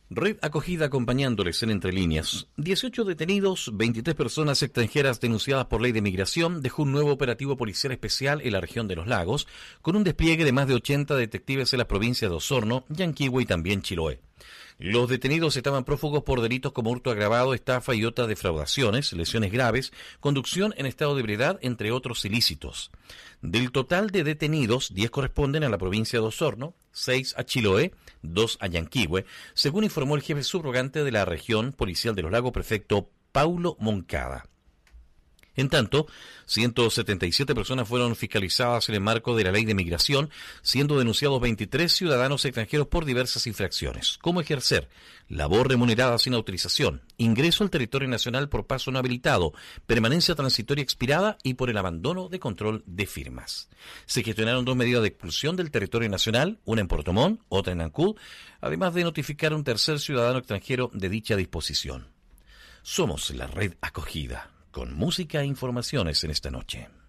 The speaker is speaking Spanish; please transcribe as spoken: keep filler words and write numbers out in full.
Red Acogida acompañándoles en Entre Líneas. dieciocho detenidos, veintitrés personas extranjeras denunciadas por ley de migración, dejó un nuevo operativo policial especial en la región de Los Lagos, con un despliegue de más de ochenta detectives en las provincias de Osorno, Yanquihue y también Chiloé. Los detenidos estaban prófugos por delitos como hurto agravado, estafa y otras defraudaciones, lesiones graves, conducción en estado de ebriedad, entre otros ilícitos. Del total de detenidos, diez corresponden a la provincia de Osorno, seis a Chiloé, dos a Yanquihue, según informó el jefe subrogante de la región policial de Los Lagos, prefecto Paulo Moncada. En tanto, ciento setenta y siete personas fueron fiscalizadas en el marco de la ley de migración, siendo denunciados veintitrés ciudadanos extranjeros por diversas infracciones, como ejercer labor remunerada sin autorización, ingreso al territorio nacional por paso no habilitado, permanencia transitoria expirada y por el abandono de control de firmas. Se gestionaron dos medidas de expulsión del territorio nacional, una en Puerto Montt, otra en Ancud, además de notificar a un tercer ciudadano extranjero de dicha disposición. Somos la Red Acogida, con música e informaciones en esta noche.